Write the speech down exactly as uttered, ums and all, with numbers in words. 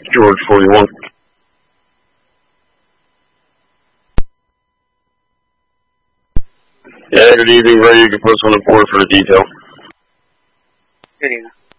George forty-one. Yeah, good evening, Ray. You can put us on the board for the detail. Good evening.